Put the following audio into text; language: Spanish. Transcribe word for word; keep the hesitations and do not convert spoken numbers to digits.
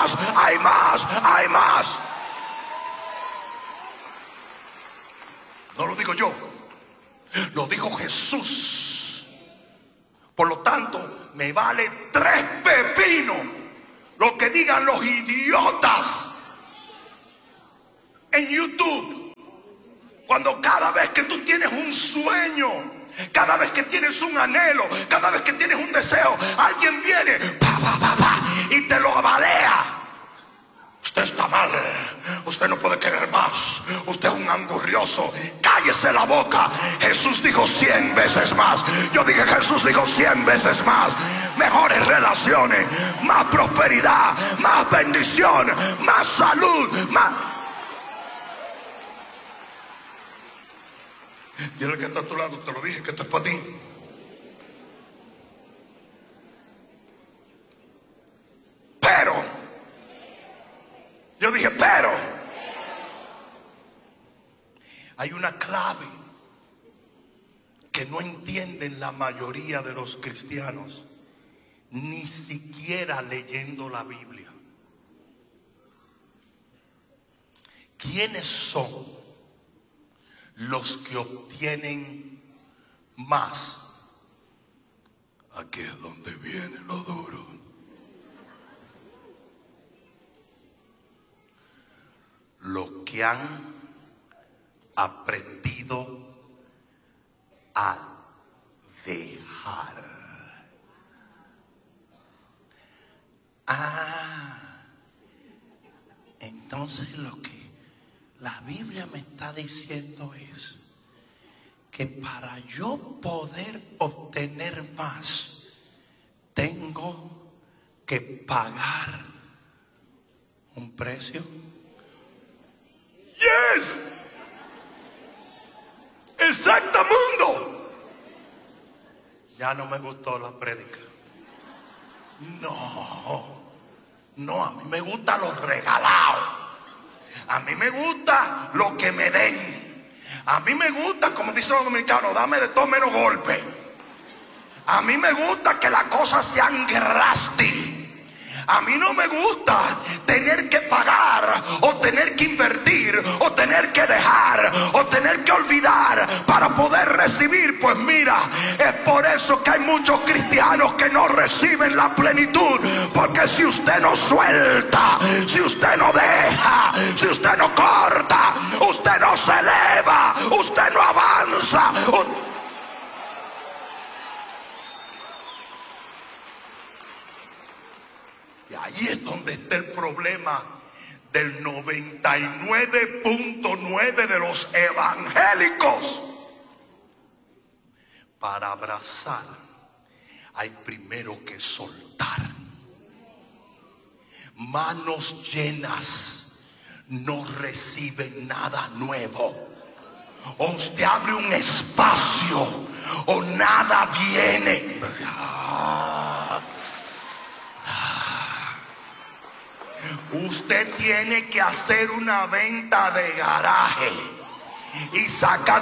más, hay más, hay más. No lo digo yo, lo dijo Jesús. Por lo tanto, me vale tres pepinos lo que digan los idiotas en YouTube. Cuando cada vez que tú tienes un sueño, cada vez que tienes un anhelo, cada vez que tienes un deseo, alguien viene pa, pa, pa, pa, y te lo abalea. Usted está mal, usted no puede querer más, usted es un angurrioso, cállese la boca. Jesús dijo cien veces más. Yo dije, Jesús dijo cien veces más. Mejores relaciones, más prosperidad, más bendición, más salud, más... Dile que está a tu lado, te lo dije que esto es para ti. Pero, yo dije, pero, hay una clave que no entienden la mayoría de los cristianos, ni siquiera leyendo la Biblia. ¿Quiénes son los que obtienen más? Aquí es donde viene lo duro. Los que han aprendido a dejar. Ah, entonces lo que la Biblia me está diciendo es que para yo poder obtener más, tengo que pagar un precio. Yes, exactamundo. Ya no me gustó la prédica. No, no, a mí me gustan los regalados. A mí me gusta lo que me den. A mí me gusta, como dicen los dominicanos, dame de todo menos golpe. A mí me gusta que las cosas sean grasti. A mí no me gusta tener que pagar, o tener que invertir, o tener que dejar, o tener que olvidar para poder recibir. Pues mira, es por eso que hay muchos cristianos que no reciben la plenitud. Porque si usted no suelta, si usted no deja, si usted no corta, usted no se eleva, usted no avanza. Y ahí es donde está el problema del noventa y nueve punto nueve de los evangélicos. Para abrazar hay primero que soltar. Manos llenas no reciben nada nuevo. O usted abre un espacio o nada viene. Usted tiene que hacer una venta de garaje y sacar